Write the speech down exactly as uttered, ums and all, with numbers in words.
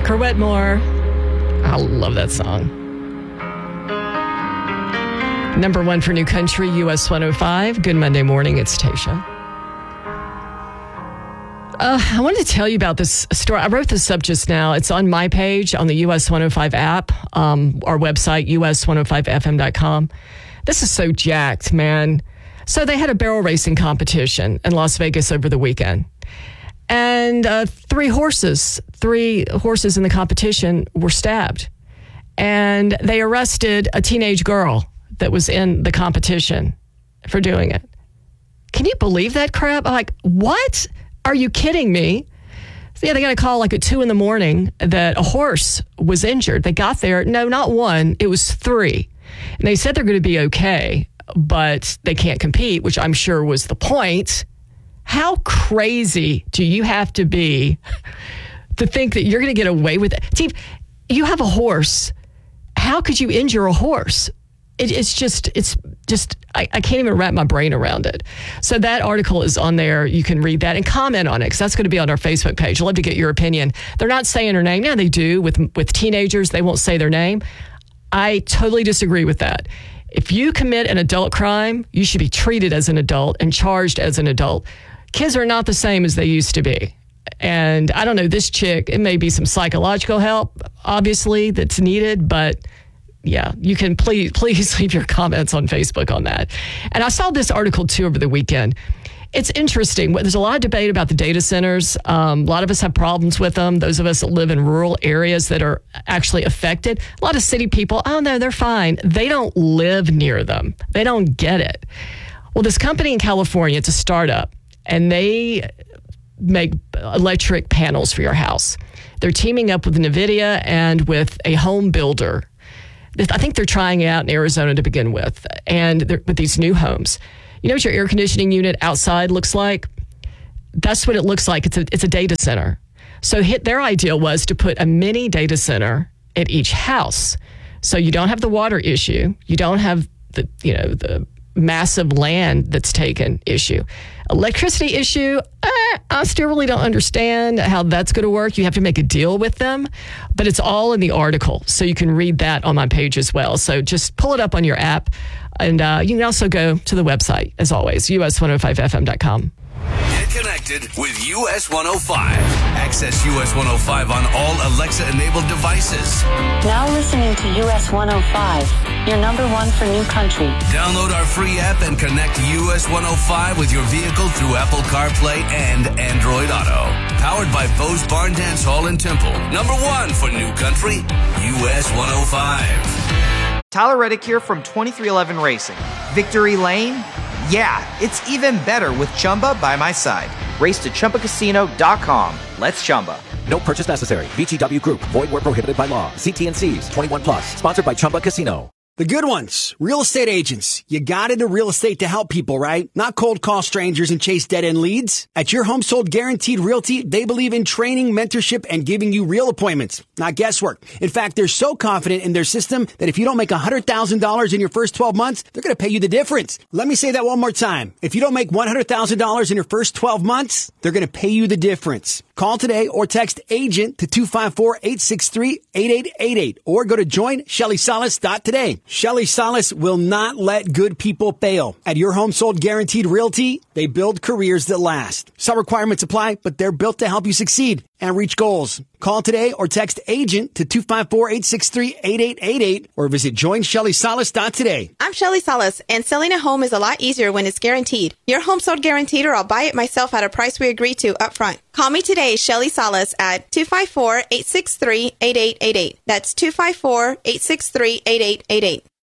Parker Wetmore. I love that song. Number one for New Country, U S one oh five. Good Monday morning. It's Tasha. Uh, I wanted to tell you about this story. I wrote this up just now. It's on my page on the U S one oh five app, um, our website, U S one oh five F M dot com. This is so jacked, man. So they had a barrel racing competition in Las Vegas over the weekend. And uh, three horses, three horses in the competition were stabbed. And they arrested a teenage girl that was in the competition for doing it. Can you believe that crap? I'm like, what? Are you kidding me? So yeah, they got a call like at two in the morning that a horse was injured. They got there. No, not one. It was three. And they said they're going to be okay, but they can't compete, which I'm sure was the point. How crazy do you have to be to think that you're going to get away with it? Steve, you have a horse. How could you injure a horse? It, it's just, it's just, I, I can't even wrap my brain around it. So that article is on there. You can read that and comment on it because that's going to be on our Facebook page. I'd love to get your opinion. They're not saying her name. Now they do with, with teenagers. They won't say their name. I totally disagree with that. If you commit an adult crime, you should be treated as an adult and charged as an adult. Kids are not the same as they used to be. And I don't know, this chick, it may be some psychological help, obviously, that's needed, but yeah, you can please, please leave your comments on Facebook on that. And I saw this article too over the weekend. It's interesting. There's a lot of debate about the data centers. Um, a lot of us have problems with them. Those of us that live in rural areas that are actually affected. A lot of city people, oh no, they're fine. They don't live near them. They don't get it. Well, this company in California, it's a startup, and they make electric panels for your house. They're teaming up with NVIDIA and with a home builder. I think they're trying it out in Arizona to begin with, and with these new homes. You know what your air conditioning unit outside looks like? That's what it looks like. It's a, it's a data center. So hit, their idea was to put a mini data center at each house. So you don't have the water issue. You don't have the, you know, the massive land that's taken issue. Electricity issue, eh, I still really don't understand how that's going to work. You have to make a deal with them, but it's all in the article. So you can read that on my page as well. So just pull it up on your app. And uh, you can also go to the website, as always, U S one oh five F M dot com. Get connected with U S one oh five. Access U S one oh five on all Alexa-enabled devices. Now listening to U S one oh five, your number one for New Country. Download our free app and connect U S one oh five with your vehicle through Apple CarPlay and Android Auto. Powered by Bose Barn Dance Hall in Temple. Number one for New Country, U S one oh five. Tyler Reddick here from twenty-three eleven Racing. Victory Lane? Yeah, it's even better with Chumba by my side. Race to Chumba Casino dot com. Let's Chumba. No purchase necessary. V G W Group. Void where prohibited by law. See T and C's. twenty-one plus. Sponsored by Chumba Casino. The good ones. Real estate agents. You got into real estate to help people, right? Not cold call strangers and chase dead-end leads. At Your Home Sold Guaranteed Realty, they believe in training, mentorship, and giving you real appointments, not guesswork. In fact, they're so confident in their system that if you don't make one hundred thousand dollars in your first twelve months, they're going to pay you the difference. Let me say that one more time. If you don't make one hundred thousand dollars in your first twelve months, they're going to pay you the difference. Call today or text AGENT to two five four, eight six three, eight eight eight eight or go to join Shelly Salas dot today. Shelly Salas will not let good people fail. At Your Home Sold Guaranteed Realty, they build careers that last. Some requirements apply, but they're built to help you succeed and reach goals. Call today or text AGENT to two five four, eight six three, eight eight eight eight or visit join Shelly Salas dot today. I'm Shelly Salas, and selling a home is a lot easier when it's guaranteed. Your home sold guaranteed, or I'll buy it myself at a price we agree to up front. Call me today, Shelly Salas, at two five four, eight six three, eight eight eight eight. That's two five four, eight six three, eight eight eight eight.